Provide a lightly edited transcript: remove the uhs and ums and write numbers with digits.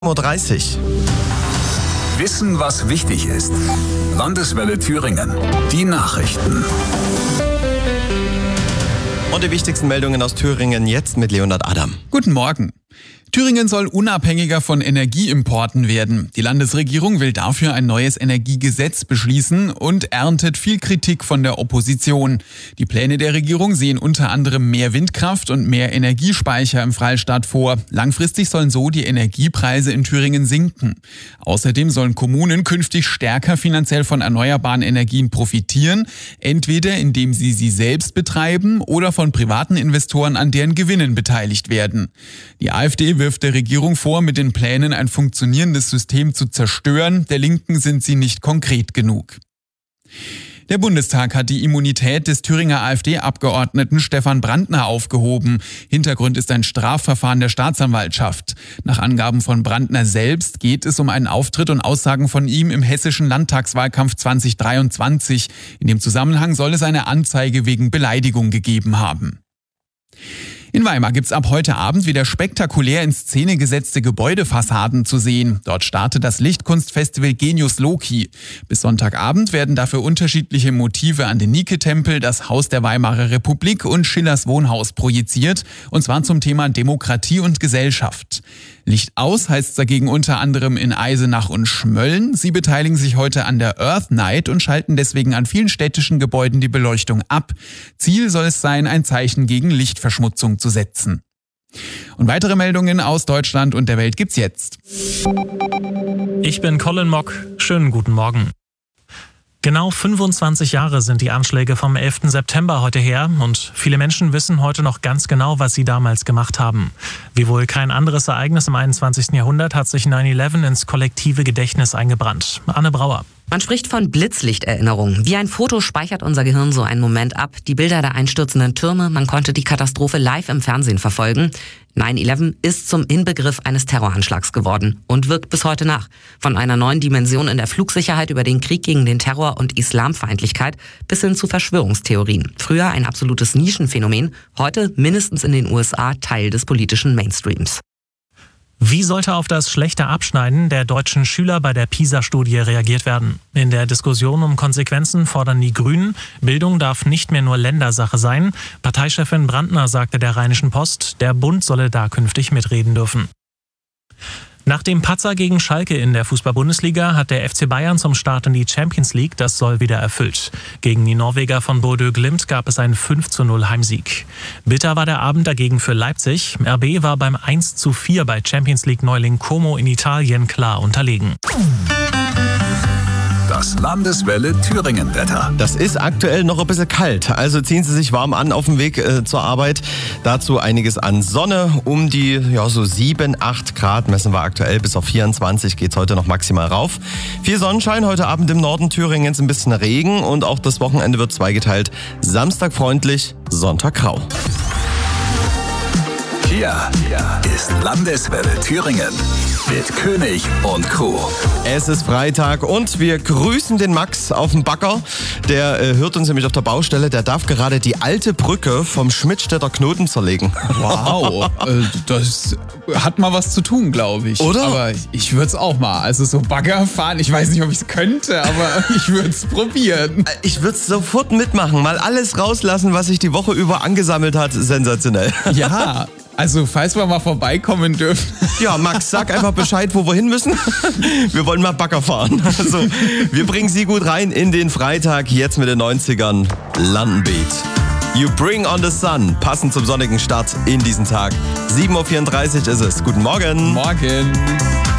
7:30 Uhr. Wissen, was wichtig ist. Landeswelle Thüringen. Die Nachrichten. Und die wichtigsten Meldungen aus Thüringen jetzt mit Leonhard Adam. Guten Morgen. Thüringen soll unabhängiger von Energieimporten werden. Die Landesregierung will dafür ein neues Energiegesetz beschließen und erntet viel Kritik von der Opposition. Die Pläne der Regierung sehen unter anderem mehr Windkraft und mehr Energiespeicher im Freistaat vor. Langfristig sollen so die Energiepreise in Thüringen sinken. Außerdem sollen Kommunen künftig stärker finanziell von erneuerbaren Energien profitieren, entweder indem sie selbst betreiben oder von privaten Investoren an deren Gewinnen beteiligt werden. Die AfD wirft der Regierung vor, mit den Plänen ein funktionierendes System zu zerstören. Der Linken sind sie nicht konkret genug. Der Bundestag hat die Immunität des Thüringer AfD-Abgeordneten Stefan Brandner aufgehoben. Hintergrund ist ein Strafverfahren der Staatsanwaltschaft. Nach Angaben von Brandner selbst geht es um einen Auftritt und Aussagen von ihm im hessischen Landtagswahlkampf 2023. In dem Zusammenhang soll es eine Anzeige wegen Beleidigung gegeben haben. In Weimar gibt's ab heute Abend wieder spektakulär in Szene gesetzte Gebäudefassaden zu sehen. Dort startet das Lichtkunstfestival Genius Loci. Bis Sonntagabend werden dafür unterschiedliche Motive an den Nike-Tempel, das Haus der Weimarer Republik und Schillers Wohnhaus projiziert, und zwar zum Thema Demokratie und Gesellschaft. Licht aus heißt dagegen unter anderem in Eisenach und Schmölln. Sie beteiligen sich heute an der Earth Night und schalten deswegen an vielen städtischen Gebäuden die Beleuchtung ab. Ziel soll es sein, ein Zeichen gegen Lichtverschmutzung zu setzen. Und weitere Meldungen aus Deutschland und der Welt gibt's jetzt. Ich bin Colin Mock. Schönen guten Morgen. Genau 25 Jahre sind die Anschläge vom 11. September heute her und viele Menschen wissen heute noch ganz genau, was sie damals gemacht haben. Wie wohl kein anderes Ereignis im 21. Jahrhundert hat sich 9/11 ins kollektive Gedächtnis eingebrannt. Anne Brauer. Man spricht von Blitzlichterinnerung. Wie ein Foto speichert unser Gehirn so einen Moment ab. Die Bilder der einstürzenden Türme, man konnte die Katastrophe live im Fernsehen verfolgen. 9/11 ist zum Inbegriff eines Terroranschlags geworden und wirkt bis heute nach. Von einer neuen Dimension in der Flugsicherheit über den Krieg gegen den Terror und Islamfeindlichkeit bis hin zu Verschwörungstheorien. Früher ein absolutes Nischenphänomen, heute mindestens in den USA Teil des politischen Mainstreams. Wie sollte auf das schlechte Abschneiden der deutschen Schüler bei der PISA-Studie reagiert werden? In der Diskussion um Konsequenzen fordern die Grünen, Bildung darf nicht mehr nur Ländersache sein. Parteichefin Brandner sagte der Rheinischen Post, der Bund solle da künftig mitreden dürfen. Nach dem Patzer gegen Schalke in der Fußball-Bundesliga hat der FC Bayern zum Start in die Champions League das Soll wieder erfüllt. Gegen die Norweger von Bodø Glimt gab es einen 5:0 Heimsieg. Bitter war der Abend dagegen für Leipzig. RB war beim 1:4 bei Champions League-Neuling Como in Italien klar unterlegen. Das Landeswelle Thüringen-Wetter. Das ist aktuell noch ein bisschen kalt, also ziehen Sie sich warm an auf dem Weg zur Arbeit. Dazu einiges an Sonne, um die so 7, 8 Grad messen wir aktuell, bis auf 24 geht's heute noch maximal rauf. Viel Sonnenschein, heute Abend im Norden Thüringens ein bisschen Regen und auch das Wochenende wird zweigeteilt. Samstag freundlich, Sonntag grau. Hier ist Landeswelle Thüringen mit König und Co. Es ist Freitag und wir grüßen den Max auf dem Bagger. Der hört uns nämlich auf der Baustelle. Der darf gerade die alte Brücke vom Schmidtstädter Knoten zerlegen. Wow, das hat mal was zu tun, glaube ich. Oder? Aber ich würde es auch mal. Also so Bagger fahren, ich weiß nicht, ob ich es könnte, aber ich würde es probieren. Ich würde es sofort mitmachen. Mal alles rauslassen, was sich die Woche über angesammelt hat. Sensationell. Ja. Also, falls wir mal vorbeikommen dürfen. Ja, Max, sag einfach Bescheid, wo wir hin müssen. Wir wollen mal Bagger fahren. Also, wir bringen Sie gut rein in den Freitag, jetzt mit den 90ern. Landenbeat. You Bring on the Sun, passend zum sonnigen Start in diesen Tag. 7:34 Uhr ist es. Guten Morgen. Morgen.